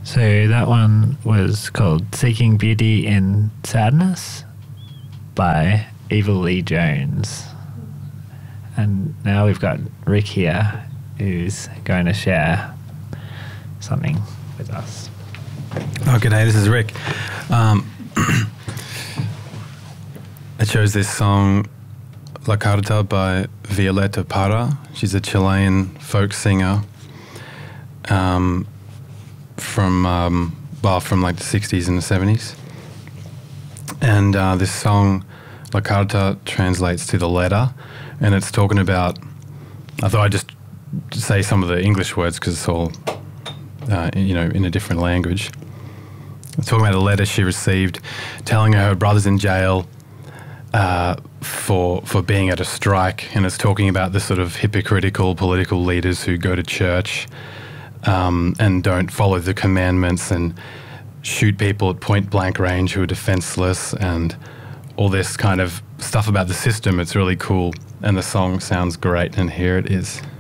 So that one was called Seeking Beauty in Sadness by Evil Lee Jones. And now we've got Rick here, who's going to share something with us. Oh, g'day, this is Rick. I chose this song La Carta by Violeta Parra. She's a Chilean folk singer from like the 60s and the 70s. And this song, La Carta, translates to the letter, and it's talking about, I thought I'd just say some of the English words because it's all, in a different language. It's talking about a letter she received telling her brother's in jail for being at a strike, and it's talking about the sort of hypocritical political leaders who go to church and don't follow the commandments and shoot people at point blank range who are defenseless and all this kind of stuff about the system. It's really cool, and the song sounds great, and here it is.